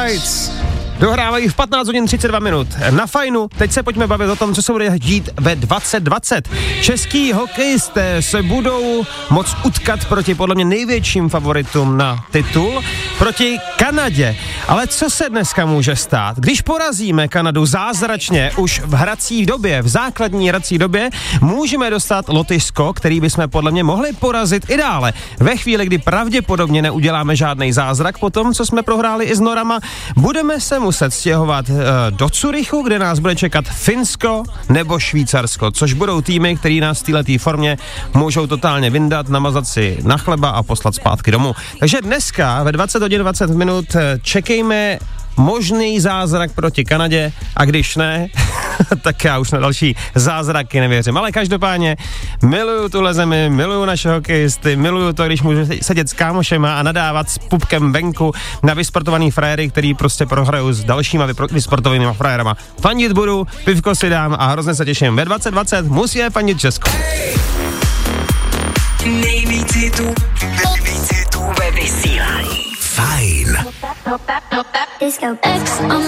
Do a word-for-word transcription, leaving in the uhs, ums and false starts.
Nights. Dohrávají v patnáct hodin třicet dva minut. Na Fajnu teď se pojďme bavit o tom, co se bude dít ve dvacet dvacet. Český hokejisté se budou moc utkat proti podle mě největším favoritům na titul, proti Kanadě. Ale co se dneska může stát? Když porazíme Kanadu zázračně už v hrací době, v základní hrací době, můžeme dostat Lotyšsko, který bychom podle mě mohli porazit i dále. Ve chvíli, kdy pravděpodobně neuděláme žádný zázrak po tom, co jsme prohráli i s Norama, budeme se muset stěhovat uh, do Curychu, kde nás bude čekat Finsko nebo Švýcarsko, což budou týmy, který nás v této formě můžou totálně vyndat, namazat si na chleba a poslat zpátky domů. Takže dneska ve dvacet hodin dvacet minut čekejme možný zázrak proti Kanadě a když ne, tak já už na další zázraky nevěřím. Ale každopádně miluju tuhle zemi, miluju naše hokejisty, miluju to, když můžu sedět s kámošema a nadávat s pupkem venku na vysportovaný frajery, který prostě prohrajou s dalšíma vysportovanými frajerama. Fandit budu, pivko si dám a hrozně se těším. Ve dvacet dvacet musíme fandit Česko. Nejvíc hitů, nejvíc hitů ve vysílání. Fajn.